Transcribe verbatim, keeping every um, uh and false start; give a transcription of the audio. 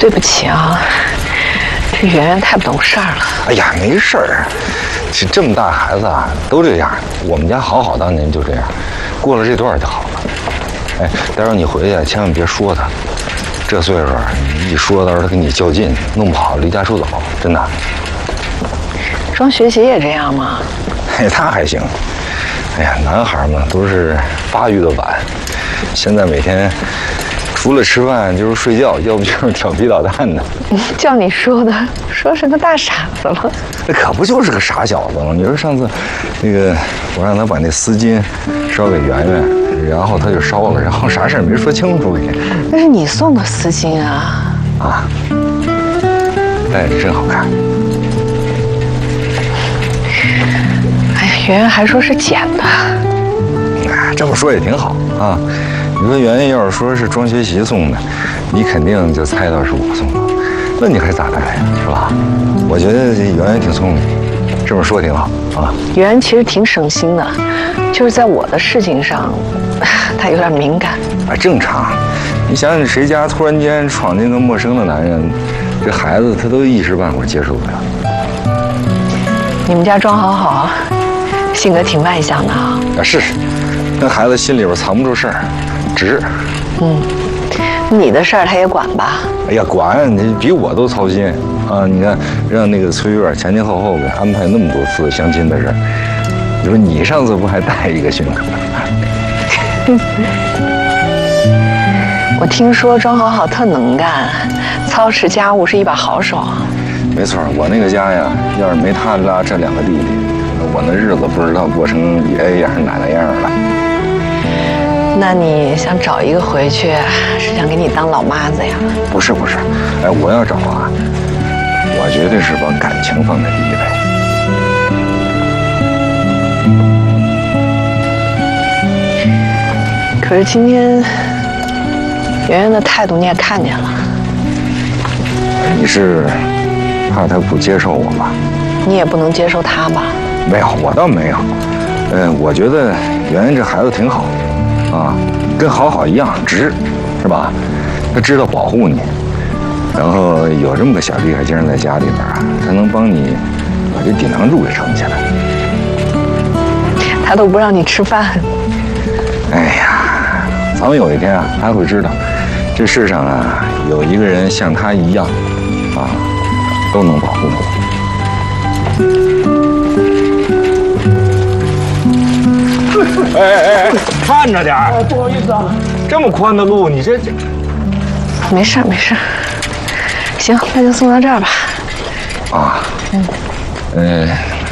对不起啊，这圆圆太不懂事儿了。 哎呀，没事儿，这这么大孩子啊，都这样。我们家好好当年就这样，过了这段就好了。哎，待会儿你回去千万别说他，这岁数一说，到时候他跟你较劲，弄不好离家出走，真的。 庄学习也这样吗？ 哎，他还行。哎呀，男孩嘛都是发育的晚，现在每天除了吃饭就是睡觉，要不就是调皮捣蛋的。 叫你说的，说是个大傻子了。 那可不就是个傻小子吗？你说上次那个我让他把那丝巾烧给圆圆，然后他就烧了，然后啥事儿没说清楚给。 那是你送的丝巾啊。 啊，戴着真好看。 哎呀，圆圆还说是捡的。 哎，这么说也挺好啊。你说圆圆要是说是庄学习送的，你肯定就猜到是我送的，那你还咋戴呀？是吧？我觉得这圆圆挺聪明，这么说挺好啊。 圆圆其实挺省心的，就是在我的事情上，她有点敏感。 啊，正常。你想想，谁家突然间闯进个陌生的男人，这孩子他都一时半会儿接受不了。 你们家庄好好，性格挺外向的啊。 啊，是是，那孩子心里边藏不住事儿，直。 嗯，你的事儿他也管吧？ 哎呀，管你比我都操心啊！你看，让那个崔月前前后后给安排那么多次相亲的事儿，你说你上次不还带一个去吗？ 我听说庄好好特能干，操持家务是一把好手。 没错，我那个家呀，要是没他拉这两个弟弟，我那日子不知道过成爷爷样奶奶样了。 那你想找一个回去，是想给你当老妈子呀？ 不是不是，哎，我要找啊，我绝对是把感情放在第一位。 可是今天圆圆的态度你也看见了。 你是怕他不接受我吧？ 你也不能接受他吧？ 没有，我倒没有。嗯，我觉得圆圆这孩子挺好，啊，跟好好一样直，是吧？他知道保护你，然后有这么个小厉害劲儿在家里边啊，他能帮你把这顶梁柱给撑起来。 他都不让你吃饭。 哎呀，早晚有一天啊，他会知道，这世上啊有一个人像他一样，啊，都能保护我。哎哎哎，看着点儿！ 不好意思啊， 这么宽的路，你这这…… 没事没事，行，那就送到这儿吧。 啊，嗯，呃，